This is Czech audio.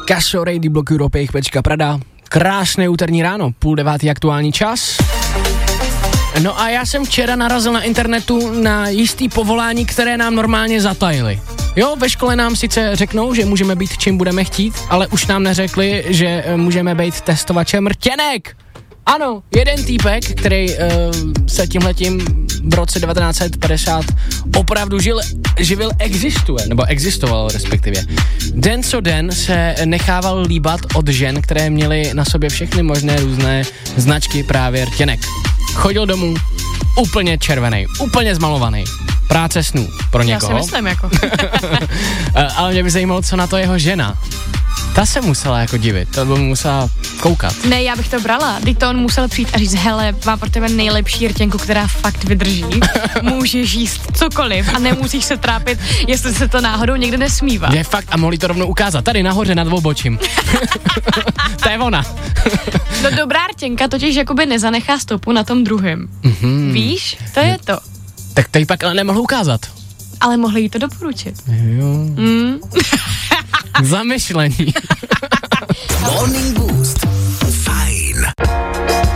Casio Ray, D-Block Europe, jejich Pečka Prada. Krásné úterní ráno, 8:30 aktuální čas. No a já jsem včera narazil na internetu na jistý povolání, které nám normálně zatajili. Jo, ve škole nám sice řeknou, že můžeme být čím budeme chtít, ale už nám neřekli, že můžeme být testovačem rtěnek. Ano, jeden týpek, který se tímhletím v roce 1950 opravdu živil existoval respektive. Den co den se nechával líbat od žen, které měly na sobě všechny možné různé značky právě rtěnek. Chodil domů úplně červený, úplně zmalovaný. Práce snů pro někoho. Já si myslím jako. Ale mě by zajímalo, co na to jeho žena. Ta se musela jako divit, to by musela koukat. Ne, já bych to brala. Teď to on musel přijít a říct, hele, mám pro tebe nejlepší rtěnku, která fakt vydrží. Můžeš jíst cokoliv a nemusíš se trápit, jestli se to náhodou někde nesmívá. Je fakt a mohli to rovnou ukázat. Tady nahoře nad obočím. To je ona. No dobrá rtěnka totiž jakoby nezanechá stopu na tom druhém. Mm-hmm. Víš? To je to. Tak to jí pak ale nemohl ukázat. Ale mohli jí to doporučit. Jo. Zamyšlení. Morning Boost